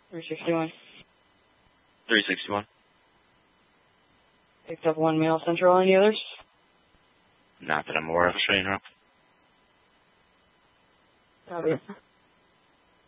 361. 361. Picked up 1 male central. Any others? Not that I'm aware of. Australian Rock. Copy.